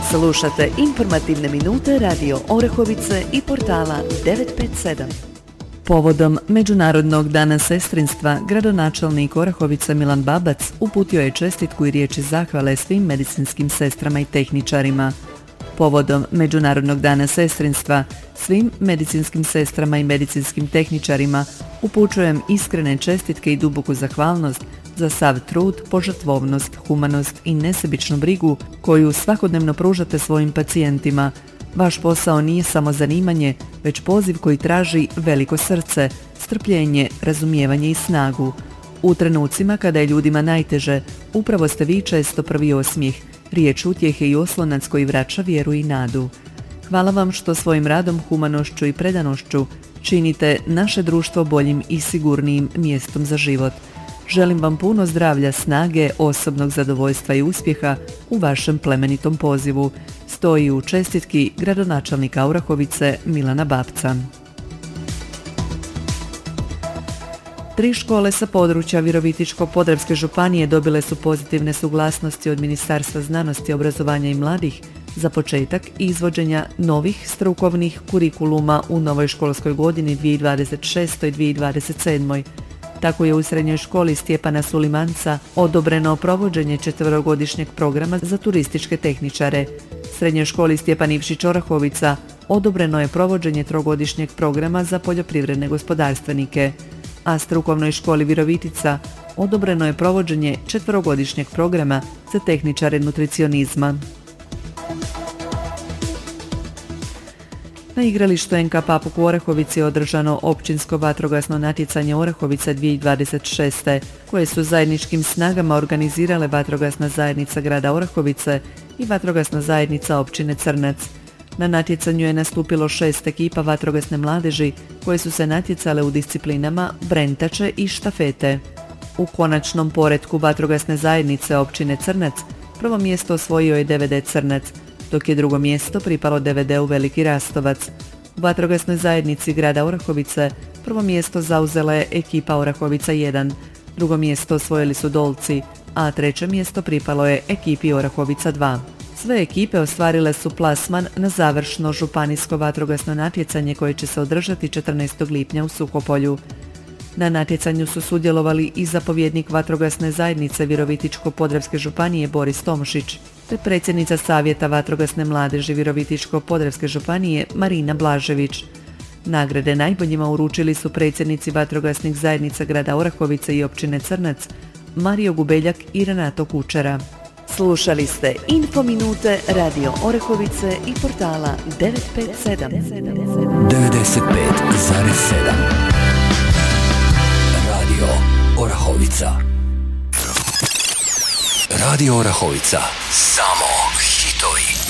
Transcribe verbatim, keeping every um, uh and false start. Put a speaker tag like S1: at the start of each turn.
S1: Slušate informativne minute Radio Orahovice i portala devet pet sedam. Povodom Međunarodnog dana sestrinstva, gradonačelnik Orahovice Milan Babac uputio je čestitku i riječi zahvale svim medicinskim sestrama i tehničarima. Povodom Međunarodnog dana sestrinstva, svim medicinskim sestrama i medicinskim tehničarima upućujem iskrene čestitke i duboku zahvalnost za sav trud, požrtvovnost, humanost i nesebičnu brigu koju svakodnevno pružate svojim pacijentima. Vaš posao nije samo zanimanje, već poziv koji traži veliko srce, strpljenje, razumijevanje i snagu. U trenucima kada je ljudima najteže, upravo ste vi često prvi osmijeh, riječ utjehe i oslonac koji vraća vjeru i nadu. Hvala vam što svojim radom, humanošću i predanošću činite naše društvo boljim i sigurnijim mjestom za život. Želim vam puno zdravlja, snage, osobnog zadovoljstva i uspjeha u vašem plemenitom pozivu. Stoji u čestitki gradonačelnika Orahovice Milana Babca. Tri škole sa područja Virovitičko-podravske županije dobile su pozitivne suglasnosti od Ministarstva znanosti, obrazovanja i mladih za početak izvođenja novih strukovnih kurikuluma u novoj školskoj godini dvije tisuće dvadeset šeste. i dvije tisuće dvadeset sedme. Tako je u srednjoj školi Stjepana Sulimanca odobreno provođenje četverogodišnjeg programa za turističke tehničare. Srednjoj školi Stjepan Ivšić Orahovica odobreno je provođenje trogodišnjeg programa za poljoprivredne gospodarstvenike, a strukovnoj školi Virovitica odobreno je provođenje četverogodišnjeg programa za tehničare nutricionizma. Na igralištu en ka Papuk u Orahovici je održano općinsko vatrogasno natjecanje Orahovica dvije tisuće dvadeset šeste. koje su zajedničkim snagama organizirale Vatrogasna zajednica grada Orahovice i Vatrogasna zajednica općine Crnac. Na natjecanju je nastupilo šest ekipa vatrogasne mladeži koje su se natjecale u disciplinama brentače i štafete. U konačnom poretku Vatrogasne zajednice općine Crnac prvo mjesto osvojio je de ve de Crnac, dok je drugo mjesto pripalo de ve de-u Veliki Rastovac. U Vatrogasnoj zajednici grada Orahovice prvo mjesto zauzela je ekipa Orahovica jedan, drugo mjesto osvojili su Dolci, a treće mjesto pripalo je ekipi Orahovica dva. Sve ekipe ostvarile su plasman na završno županijsko vatrogasno natjecanje koje će se održati četrnaestog lipnja u Suhopolju. Na natjecanju su sudjelovali i zapovjednik Vatrogasne zajednice Virovitičko-podravske županije Boris Tomšić, te predsjednica Savjeta vatrogasne mladeži Virovitičko-podravske županije Marina Blažević. Nagrade najboljima uručili su predsjednici vatrogasnih zajednica grada Orahovice i općine Crnac, Mario Gubeljak i Renato Kučera. Slušali ste Info minute Radio Orahovice i portala devet pet sedam.
S2: devedeset pet zarez sedam Radio Orahovica. Radio Orahovica. Samo hitovi.